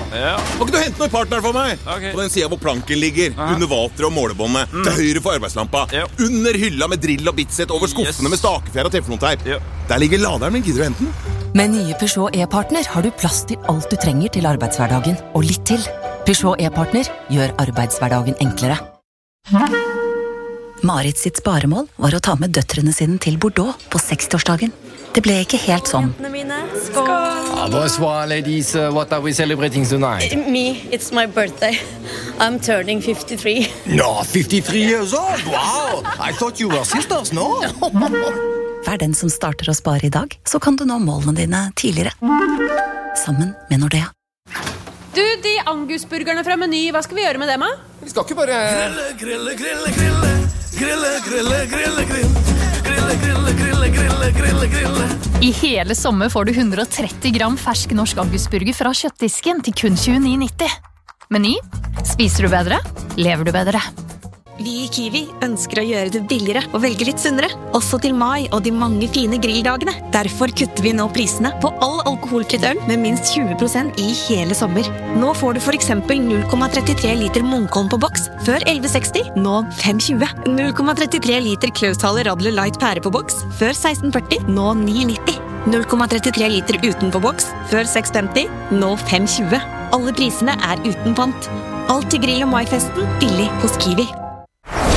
Ja. Må ikke du hente noen partner for meg? Ok. På den siden hvor planken ligger, under vateret og målebåndet, til høyre for arbeidslampa, Ja. under hylla med drill og bitset, over skuffene med stakefjær og teflonteip. Ja. Der ligger laderen min, gidder du hente den? Med nye Peugeot e-partner har du plass til alt du trenger til arbeidshverdagen, og litt til. Peugeot e-partner gjør arbeidshverdagen enklere. Marit sitt sparemål var å ta med døtrene sine til Bordeaux på 60-årsdagen. Det ble ikke helt sånn. Bonsoir, ladies. What are we celebrating tonight? Me, it's my birthday. I'm turning 53. No, 53 years old. Wow. I thought you were sisters, no? Vær den som starter å spare i dag, så kan du nå målene dine tidligere. Sammen med Nordea. Du, de angusburgerne fra Meny, hva skal vi gjøre med dem, da? Vi skal ikke bare... I hele sommer får du 130 gram fersk norsk angusburger fra kjøttdisken til kun 29,90. Meny. Spiser du bedre? Lever du bedre? Vi i Kiwi ønsker å gjøre det billigere og velge litt sunnere, også til mai og de mange fine grilldagene. Derfor kutter vi nå prisene på all alkoholfritt øl med minst 20% i hele sommer. Nå får du for eksempel 0,33 liter Munkholm på boks, før 11,60, nå 5,20. 0,33 liter Klausthaler Radler Light pære på boks, før 16,40, nå 9,90. 0,33 liter uten på boks, før 6,50, nå 5,20. Alle prisene er uten pant. Alt til grill- og maifesten billig hos Kiwi.